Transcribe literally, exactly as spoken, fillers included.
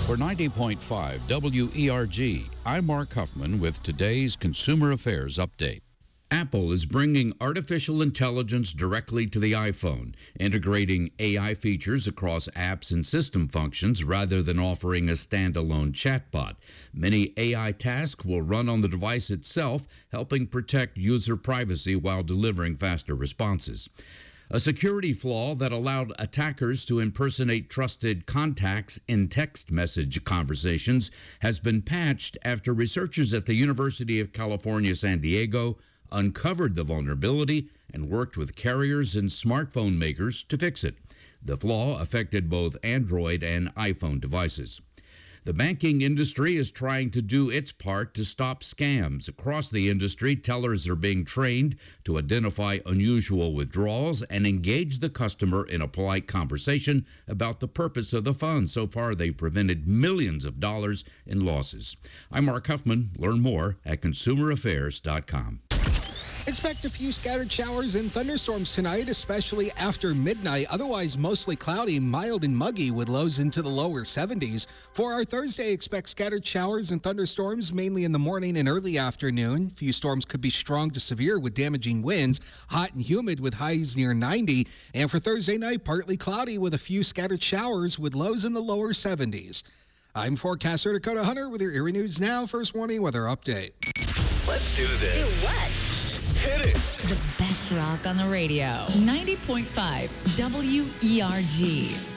For ninety point five W E R G, I'm Mark Huffman with today's Consumer Affairs Update. Apple is bringing artificial intelligence directly to the iPhone, integrating A I features across apps and system functions rather than offering a standalone chatbot. Many A I tasks will run on the device itself, helping protect user privacy while delivering faster responses. A security flaw that allowed attackers to impersonate trusted contacts in text message conversations has been patched after researchers at the University of California, San Diego uncovered the vulnerability and worked with carriers and smartphone makers to fix it. The flaw affected both Android and iPhone devices. The banking industry is trying to do its part to stop scams. Across the industry, tellers are being trained to identify unusual withdrawals and engage the customer in a polite conversation about the purpose of the funds. So far, they've prevented millions of dollars in losses. I'm Mark Huffman. Learn more at consumer affairs dot com. Expect a few scattered showers and thunderstorms tonight, especially after midnight. Otherwise, mostly cloudy, mild and muggy with lows into the lower seventies. For our Thursday, expect scattered showers and thunderstorms, mainly in the morning and early afternoon. Few storms could be strong to severe with damaging winds. Hot and humid with highs near ninety. And for Thursday night, partly cloudy with a few scattered showers with lows in the lower seventies. I'm forecaster Dakota Hunter with your Erie News Now First Warning Weather Update. Let's do this. Do what? Hit it. The best rock on the radio. ninety point five W E R G.